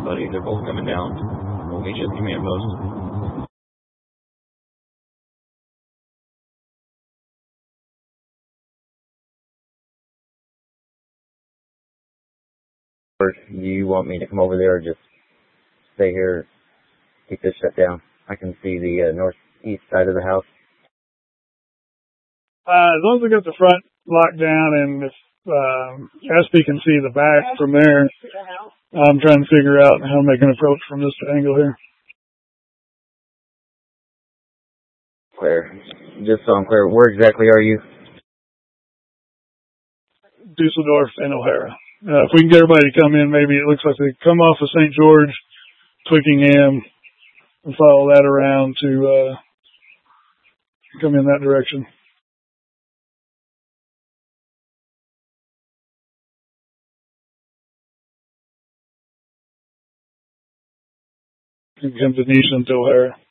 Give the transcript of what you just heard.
buddy. They're both coming down. We'll meet you at the command post. Or do you want me to come over there or just stay here, keep this shut down? I can see the northeast side of the house. As long as we got the front locked down and if SP can see the back from there, I'm trying to figure out how to make an approach from this angle here. Claire, just so I'm clear, where exactly are you? Dusseldorf and O'Hara. If we can get everybody to come in, maybe it looks like they come off of St. George, Twickenham, and follow that around to come in that direction. It comes to Neeson to O'Hara.